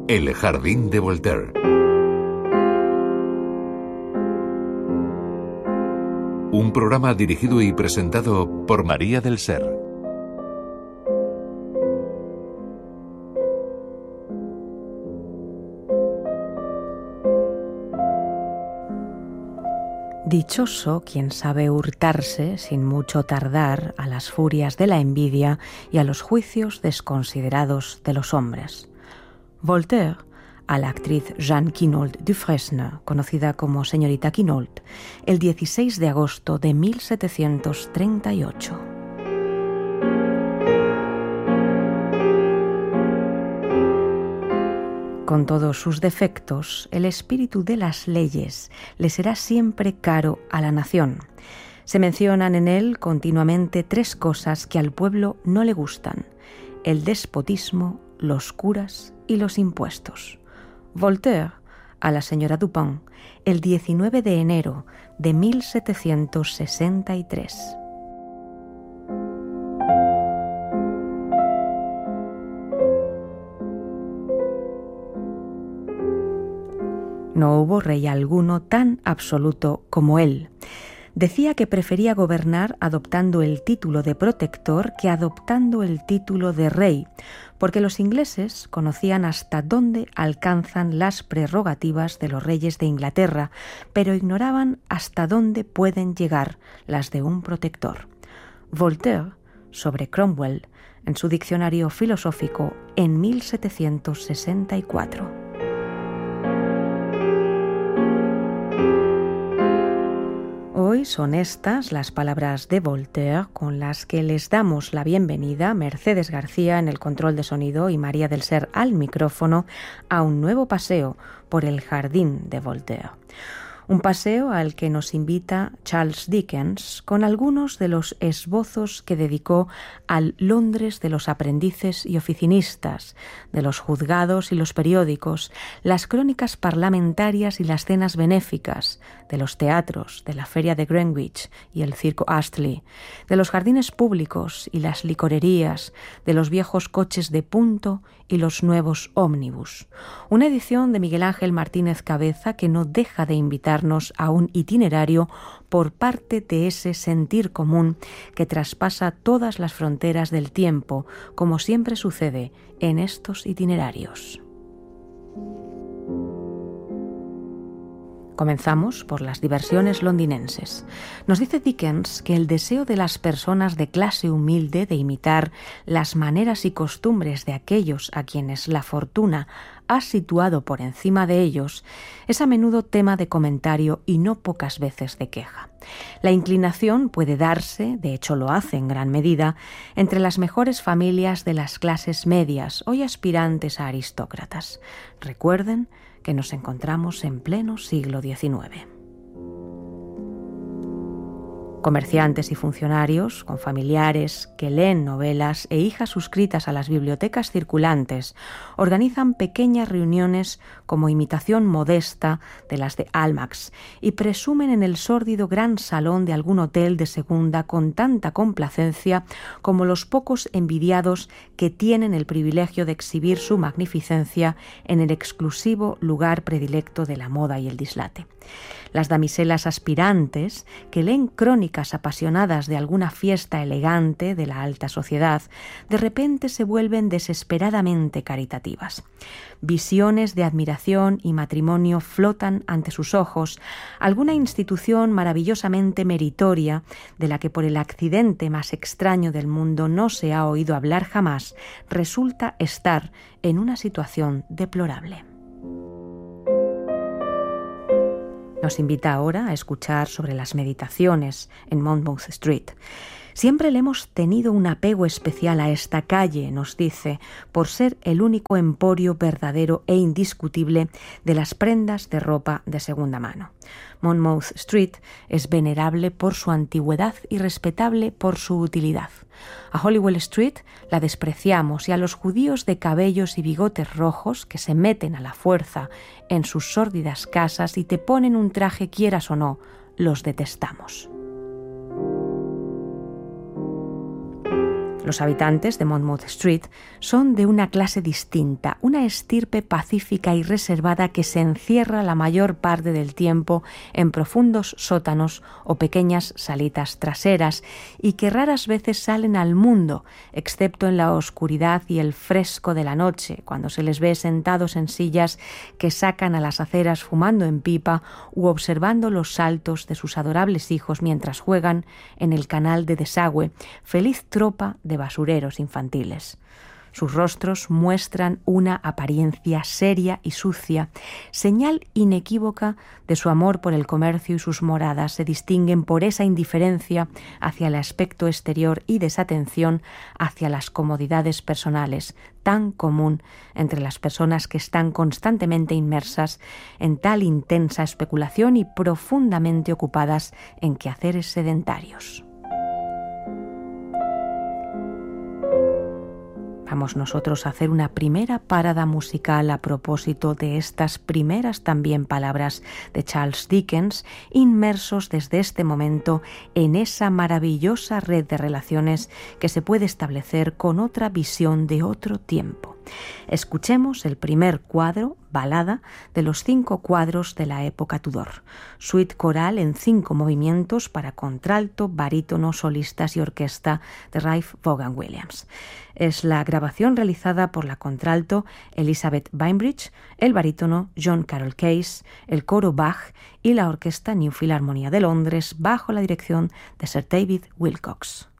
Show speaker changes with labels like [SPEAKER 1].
[SPEAKER 1] El jardín de Voltaire. Un programa dirigido y presentado por María del Ser.
[SPEAKER 2] Dichoso quien sabe hurtarse sin mucho tardar a las furias de la envidia y a los juicios desconsiderados de los hombres. Voltaire, a la actriz Jeanne Quinault Dufresne, conocida como señorita Quinault, el 16 de agosto de 1738. Con todos sus defectos, el espíritu de las leyes le será siempre caro a la nación. Se mencionan en él continuamente tres cosas que al pueblo no le gustan: el despotismo, los curas y los impuestos. Voltaire, a la señora Dupin, el 19 de enero de 1763. No hubo rey alguno tan absoluto como él. Decía que prefería gobernar adoptando el título de protector que adoptando el título de rey, porque los ingleses conocían hasta dónde alcanzan las prerrogativas de los reyes de Inglaterra, pero ignoraban hasta dónde pueden llegar las de un protector. Voltaire, sobre Cromwell, en su diccionario filosófico en 1764. Hoy son estas las palabras de Voltaire con las que les damos la bienvenida, Mercedes García en el control de sonido y María del Ser al micrófono, a un nuevo paseo por el jardín de Voltaire. Un paseo al que nos invita Charles Dickens con algunos de los esbozos que dedicó al Londres de los aprendices y oficinistas, de los juzgados y los periódicos, las crónicas parlamentarias y las cenas benéficas, de los teatros, de la feria de Greenwich y el circo Astley, de los jardines públicos y las licorerías, de los viejos coches de punto y los nuevos ómnibus. Una edición de Miguel Ángel Martínez Cabeza que no deja de invitarnos a un itinerario por parte de ese sentir común que traspasa todas las fronteras del tiempo, como siempre sucede en estos itinerarios. Comenzamos por las diversiones londinenses. Nos dice Dickens que el deseo de las personas de clase humilde de imitar las maneras y costumbres de aquellos a quienes la fortuna ha situado por encima de ellos es a menudo tema de comentario y no pocas veces de queja. La inclinación puede darse, de hecho lo hace en gran medida, entre las mejores familias de las clases medias, hoy aspirantes a aristócratas. Recuerden que nos encontramos en pleno siglo XIX. Comerciantes y funcionarios, con familiares que leen novelas e hijas suscritas a las bibliotecas circulantes, organizan pequeñas reuniones como imitación modesta de las de Almack's y presumen en el sórdido gran salón de algún hotel de segunda con tanta complacencia como los pocos envidiados que tienen el privilegio de exhibir su magnificencia en el exclusivo lugar predilecto de la moda y el dislate. Las damiselas aspirantes, que leen crónicas apasionadas de alguna fiesta elegante de la alta sociedad, de repente se vuelven desesperadamente caritativas. Visiones de admiración y matrimonio flotan ante sus ojos, alguna institución maravillosamente meritoria, de la que por el accidente más extraño del mundo no se ha oído hablar jamás, resulta estar en una situación deplorable. Nos invita ahora a escuchar sobre las meditaciones en Monmouth Street. Siempre le hemos tenido un apego especial a esta calle, nos dice, por ser el único emporio verdadero e indiscutible de las prendas de ropa de segunda mano. Monmouth Street es venerable por su antigüedad y respetable por su utilidad. A Holywell Street la despreciamos y a los judíos de cabellos y bigotes rojos que se meten a la fuerza en sus sórdidas casas y te ponen un traje quieras o no, los detestamos. Los habitantes de Monmouth Street son de una clase distinta, una estirpe pacífica y reservada que se encierra la mayor parte del tiempo en profundos sótanos o pequeñas salitas traseras y que raras veces salen al mundo, excepto en la oscuridad y el fresco de la noche, cuando se les ve sentados en sillas que sacan a las aceras fumando en pipa u observando los saltos de sus adorables hijos mientras juegan en el canal de desagüe, feliz tropa de basureros infantiles. Sus rostros muestran una apariencia seria y sucia, señal inequívoca de su amor por el comercio, y sus moradas se distinguen por esa indiferencia hacia el aspecto exterior y desatención hacia las comodidades personales, tan común entre las personas que están constantemente inmersas en tal intensa especulación y profundamente ocupadas en quehaceres sedentarios. Vamos nosotros a hacer una primera parada musical a propósito de estas primeras también palabras de Charles Dickens, inmersos desde este momento en esa maravillosa red de relaciones que se puede establecer con otra visión de otro tiempo. Escuchemos el primer cuadro, balada, de los 5 cuadros de la época Tudor. Suite coral en 5 movimientos para contralto, barítono, solistas y orquesta de Ralph Vaughan Williams. Es la grabación realizada por la contralto Elizabeth Bainbridge, el barítono John Carroll Case, el coro Bach y la orquesta New Philharmonia de Londres bajo la dirección de Sir David Wilcox.